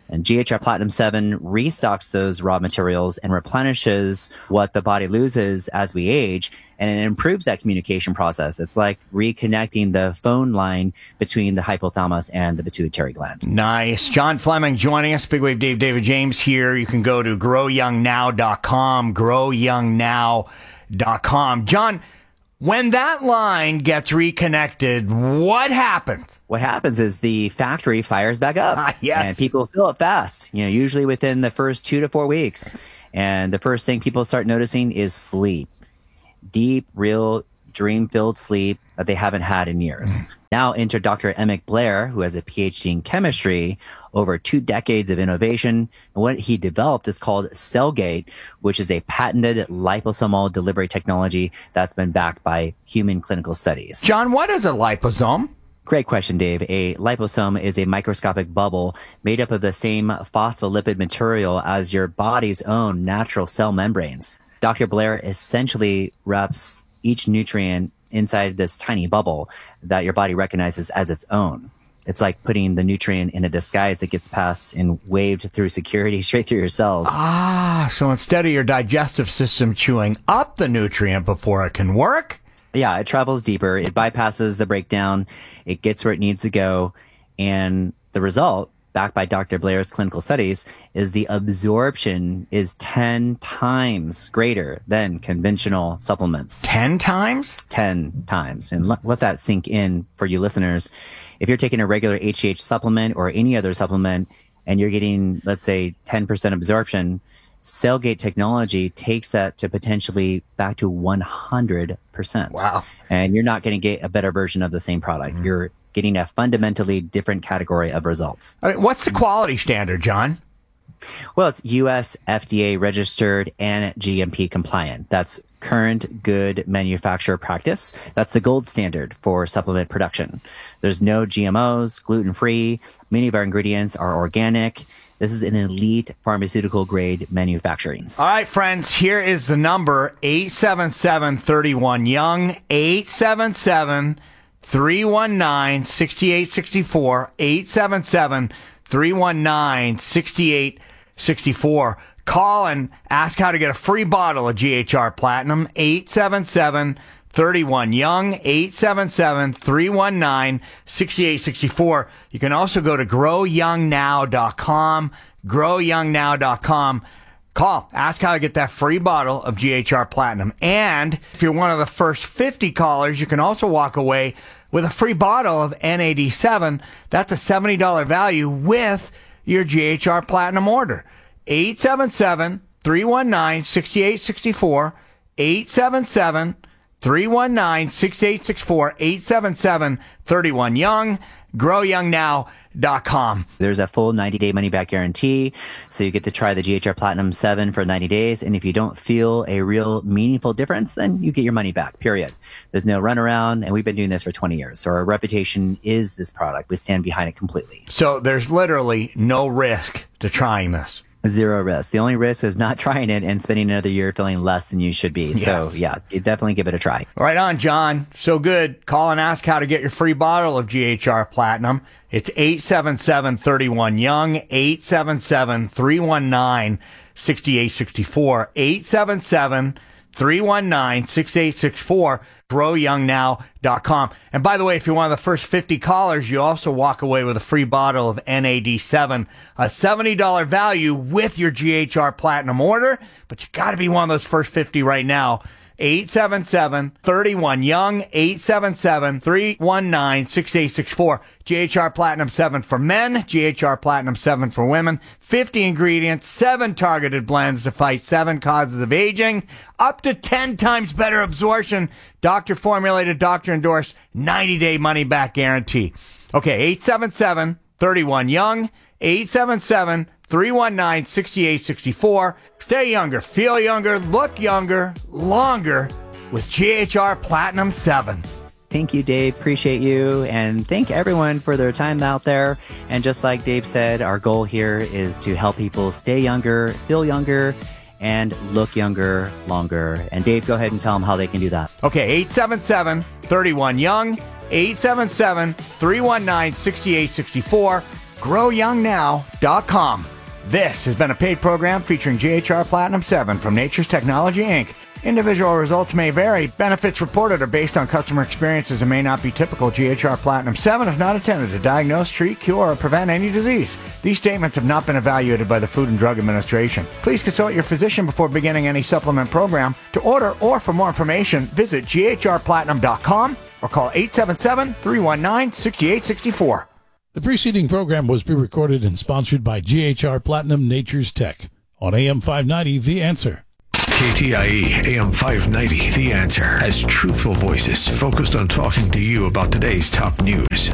And G H R Platinum seven restocks those raw materials and replenishes what the body loses as we age, and it improves that communication process. It's like reconnecting the phone line between the hypothalamus and the pituitary gland. Nice. John Fleming joining us. Big Wave Dave, David James here. You can go to grow young now dot com, grow young now dot com. John, when that line gets reconnected, what happens? What happens is the factory fires back up. Ah, yes. And people feel it fast, you know, usually within the first two to four weeks. And the first thing people start noticing is sleep. Deep, real, dream-filled sleep that they haven't had in years. Now enter Doctor Emmett Blair, who has a P H D in chemistry, over two decades of innovation. And what he developed is called Cellgate, which is a patented liposomal delivery technology that's been backed by human clinical studies. John, what is a liposome? Great question, Dave. A liposome is a microscopic bubble made up of the same phospholipid material as your body's own natural cell membranes. Doctor Blair essentially wraps each nutrient inside this tiny bubble that your body recognizes as its own. It's like putting the nutrient in a disguise that gets passed and waved through security straight through your cells. Ah, so instead of your digestive system chewing up the nutrient before it can work? Yeah, it travels deeper. It bypasses the breakdown. It gets where it needs to go. And the result, backed by Doctor Blair's clinical studies, is the absorption is ten times greater than conventional supplements. ten times? ten times. And let, let that sink in for you listeners. If you're taking a regular H G H supplement or any other supplement and you're getting, let's say, ten percent absorption, Cellgate technology takes that to potentially back to one hundred percent. Wow. And you're not going to get a better version of the same product. Mm-hmm. You're getting a fundamentally different category of results. I mean, what's the quality standard, John? Well, it's U S F D A registered and G M P compliant. That's current good manufacturer practice. That's the gold standard for supplement production. There's no G M Os, gluten-free. Many of our ingredients are organic. This is an elite pharmaceutical grade manufacturing. All right, friends, here is the number, eight seven seven, three one, young, eight seven seven, three one nine, six eight six four, eight seven seven, three one nine, six eight six four. Call and ask how to get a free bottle of G H R Platinum, eight seven seven, three one, young, eight seven seven, three one nine, six eight six four. You can also go to grow young now dot com, grow young now dot com. Call, ask how to get that free bottle of G H R Platinum. And if you're one of the first fifty callers, you can also walk away with a free bottle of N A D seven. That's a seventy dollars value with your G H R Platinum order. eight seven seven, three one nine, six eight six four, eight seven seven, three one nine, six eight six four, eight seven seven, three one, young, grow young now dot com. There's a full ninety day money back guarantee, so you get to try the G H R Platinum seven for ninety days, and if you don't feel a real meaningful difference, then you get your money back, period. There's no runaround, and we've been doing this for twenty years, so our reputation is this product. We stand behind it completely. So there's literally no risk to trying this. Zero risk. The only risk is not trying it and spending another year feeling less than you should be. Yes. So, yeah, you definitely give it a try. Right on, John. So good. Call and ask how to get your free bottle of G H R Platinum. It's eight seven seven, three one, young, eight seven seven, three one nine, six eight six four, eight seven seven, three one nine, six eight six four, grow young now dot com. And by the way, if you're one of the first fifty callers, you also walk away with a free bottle of N A D seven, a seventy dollars value with your G H R Platinum order. But you got to be one of those first fifty right now. eight seven seven, three one, young, eight seven seven, three one nine, six eight six four. G H R Platinum seven for men, G H R Platinum seven for women. fifty ingredients, seven targeted blends to fight seven causes of aging, up to ten times better absorption. Doctor formulated, doctor endorsed, ninety day money back guarantee. Okay, eight seven seven, three one, young, eight seven seven, three one nine, six eight six four. Stay younger, feel younger, look younger, longer with G H R Platinum seven. Thank you, Dave. Appreciate you. And thank everyone for their time out there. And just like Dave said, our goal here is to help people stay younger, feel younger, and look younger longer. And Dave, go ahead and tell them how they can do that. Okay, eight seven seven, three one, young, eight seven seven, three one nine, six eight six four. grow young now dot com. This has been a paid program featuring G H R Platinum seven from Nature's Technology, Incorporated. Individual results may vary. Benefits reported are based on customer experiences and may not be typical. G H R Platinum seven is not intended to diagnose, treat, cure, or prevent any disease. These statements have not been evaluated by the Food and Drug Administration. Please consult your physician before beginning any supplement program. To order or for more information, visit G H R platinum dot com or call eight seven seven, three one nine, six eight six four. The preceding program was pre-recorded and sponsored by G H R Platinum Nature's Tech on A M five ninety, The Answer. K T I E A M five ninety, The Answer, has truthful voices focused on talking to you about today's top news.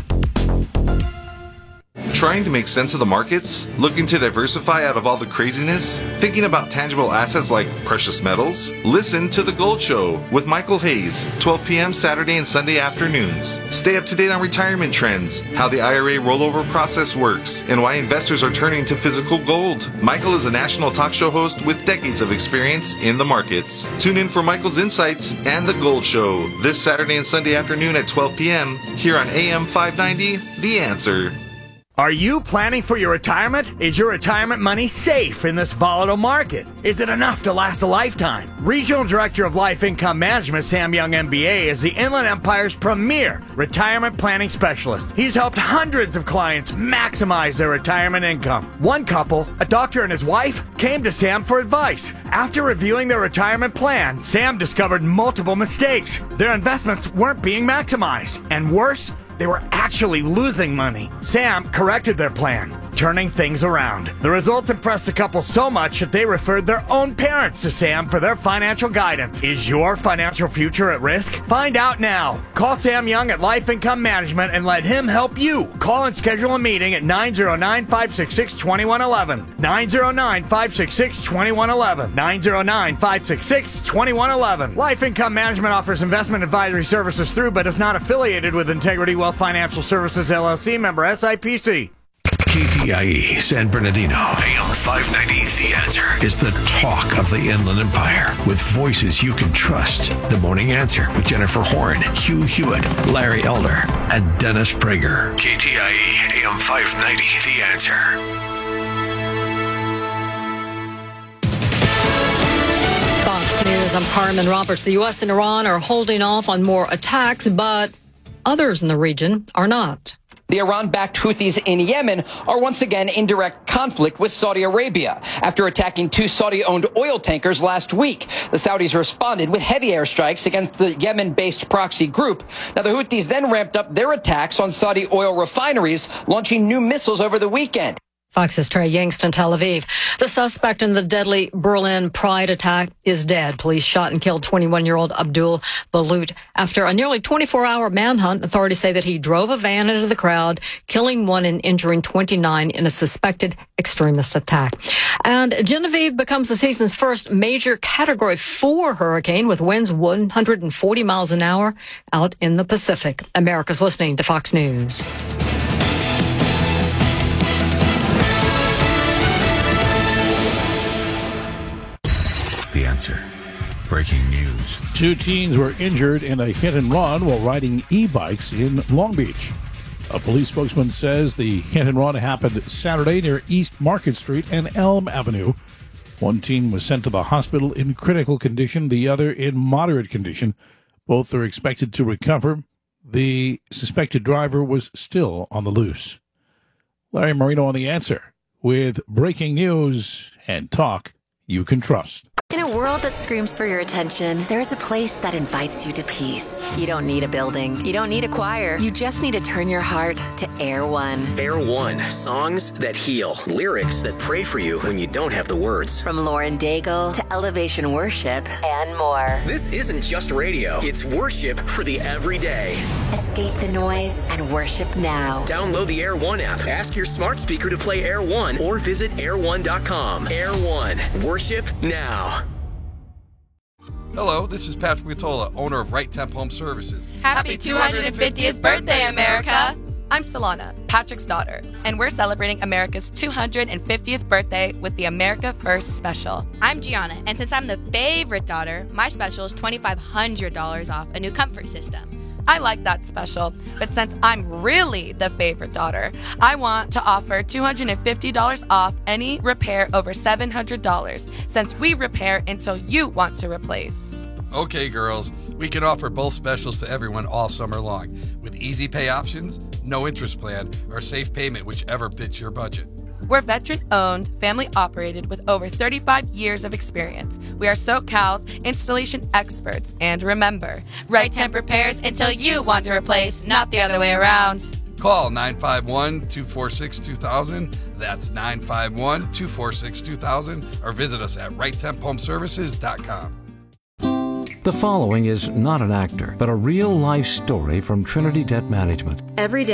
Trying to make sense of the markets? Looking to diversify out of all the craziness? Thinking about tangible assets like precious metals? Listen to The Gold Show with Michael Hayes, twelve p.m. Saturday and Sunday afternoons. Stay up to date on retirement trends, how the I R A rollover process works, and why investors are turning to physical gold. Michael is a national talk show host with decades of experience in the markets. Tune in for Michael's insights and The Gold Show this Saturday and Sunday afternoon at twelve p.m. here on A M five ninety, The Answer. Are you planning for your retirement? Is your retirement money safe in this volatile market? Is it enough to last a lifetime? Regional Director of Life Income Management, Sam Young, M B A, is the Inland Empire's premier retirement planning specialist. He's helped hundreds of clients maximize their retirement income. One couple, a doctor and his wife, came to Sam for advice. After reviewing their retirement plan, Sam discovered multiple mistakes. Their investments weren't being maximized. And worse, they were actually losing money. Sam corrected their plan, turning things around. The results impressed the couple so much that they referred their own parents to Sam for their financial guidance. Is your financial future at risk? Find out now. Call Sam Young at Life Income Management and let him help you. Call and schedule a meeting at nine zero nine, five six six, two one one one. nine zero nine, five six six, two one one one. nine zero nine, five six six, two one one one. Life Income Management offers investment advisory services through but is not affiliated with Integrity Wealth Financial Services, L L C, member S I P C. K T I E San Bernardino, A M five ninety, The Answer, is the talk of the Inland Empire with voices you can trust. The Morning Answer with Jennifer Horn, Hugh Hewitt, Larry Elder, and Dennis Prager. K T I E A M five ninety, The Answer. Fox News, I'm Carmen Roberts. The U S and Iran are holding off on more attacks, but others in the region are not. The Iran-backed Houthis in Yemen are once again in direct conflict with Saudi Arabia after attacking two Saudi-owned oil tankers last week. The Saudis responded with heavy airstrikes against the Yemen-based proxy group. Now, the Houthis then ramped up their attacks on Saudi oil refineries, launching new missiles over the weekend. Fox's Trey Yangston, Tel Aviv. The suspect in the deadly Berlin Pride attack is dead. Police shot and killed twenty-one-year-old Abdul Balut. After a nearly twenty-four hour manhunt, authorities say that he drove a van into the crowd, killing one and injuring twenty-nine in a suspected extremist attack. And Genevieve becomes the season's first major Category four hurricane with winds one hundred forty miles an hour out in the Pacific. America's listening to Fox News. The Answer. Breaking news. Two teens were injured in a hit and run while riding e-bikes in Long Beach. A police spokesman says the hit and run happened Saturday near East Market Street and Elm Avenue. One teen was sent to the hospital in critical condition, the other in moderate condition. Both are expected to recover. The suspected driver was still on the loose. Larry Marino on The Answer with breaking news and talk you can trust. In a world that screams for your attention, there is a place that invites you to peace. You don't need a building. You don't need a choir. You just need to turn your heart to Air One. Air One. Songs that heal. Lyrics that pray for you when you don't have the words. From Lauren Daigle to Elevation Worship and more. This isn't just radio. It's worship for the everyday. Escape the noise and worship now. Download the Air One app. Ask your smart speaker to play Air One or visit air one dot com. Air One. Worship now. Hello, this is Patrick Matola, owner of Right Temp Home Services. Happy two hundred fiftieth birthday, America! I'm Solana, Patrick's daughter, and we're celebrating America's two hundred fiftieth birthday with the America First Special. I'm Gianna, and since I'm the favorite daughter, my special is two thousand five hundred dollars off a new comfort system. I like that special, but since I'm really the favorite daughter, I want to offer two hundred fifty dollars off any repair over seven hundred dollars, since we repair until you want to replace. Okay, girls, we can offer both specials to everyone all summer long, with easy pay options, no interest plan, or safe payment, whichever fits your budget. We're veteran-owned, family-operated with over thirty-five years of experience. We are SoCal's installation experts. And remember, Right Temp repairs until you want to replace, not the other way around. Call nine five one, two four six, two thousand. That's nine five one, two four six, two thousand. Or visit us at right temp home services dot com. The following is not an actor, but a real-life story from Trinity Debt Management. Every day